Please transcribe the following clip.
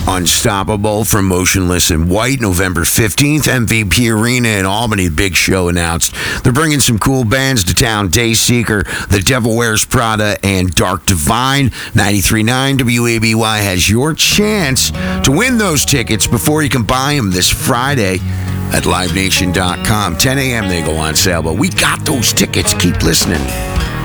Unstoppable from Motionless in White, November 15th, MVP Arena in Albany. Big show announced. They're bringing some cool bands to town. Dayseeker, The Devil Wears Prada, and Dark Divine. 93.9 WABY has your chance to win those tickets before you can buy them this Friday at livenation.com. 10 a.m. they go on sale, but we got those tickets. Keep listening.